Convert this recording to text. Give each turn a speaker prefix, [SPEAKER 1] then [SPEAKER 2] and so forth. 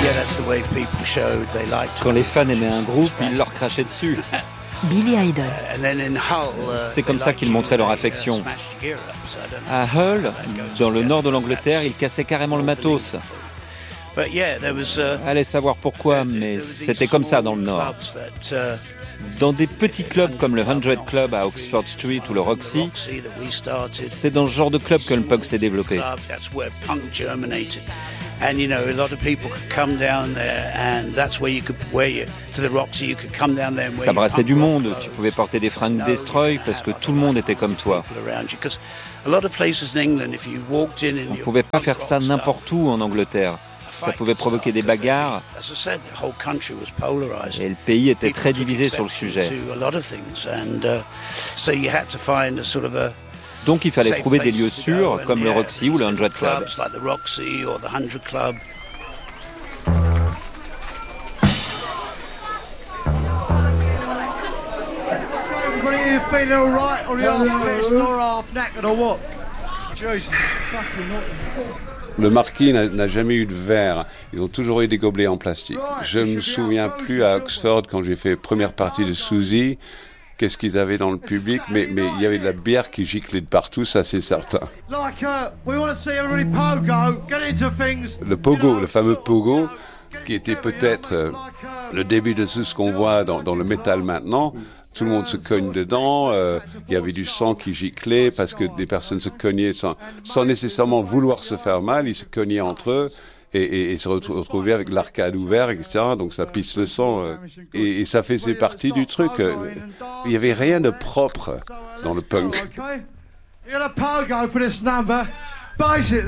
[SPEAKER 1] Quand les fans aimaient un groupe, ils leur crachaient dessus.
[SPEAKER 2] Billy Idol.
[SPEAKER 1] C'est comme ça qu'ils montraient leur affection. À Hull, dans le nord de l'Angleterre, ils cassaient carrément le matos. Allez savoir pourquoi, mais c'était comme ça dans le nord. Dans des petits clubs comme le 100 Club à Oxford Street ou le Roxy, c'est dans ce genre de club que le punk s'est développé. Ça brassait du monde, tu pouvais porter des fringues Destroy parce que tout le monde était comme toi. On ne pouvait pas faire ça n'importe où en Angleterre. Ça pouvait provoquer des bagarres et le pays était très divisé sur le sujet. Donc il fallait trouver des lieux sûrs comme le Roxy ou le 100 Club.
[SPEAKER 3] Le Marquis n'a jamais eu de verre. Ils ont toujours eu des gobelets en plastique. Je ne me souviens plus à Oxford, quand j'ai fait première partie de Susie, qu'est-ce qu'ils avaient dans le public, mais il y avait de la bière qui giclait de partout, ça c'est certain. Le pogo, le fameux pogo, qui était peut-être le début de tout ce qu'on voit dans le métal maintenant. Tout le monde se cogne dedans, il y avait du sang qui giclait parce que des personnes se cognaient sans nécessairement vouloir se faire mal, ils se cognaient entre eux et se retrouvaient avec l'arcade ouvert, etc. Donc ça pisse le sang et ça faisait partie du truc. Il n'y avait rien de propre dans le punk.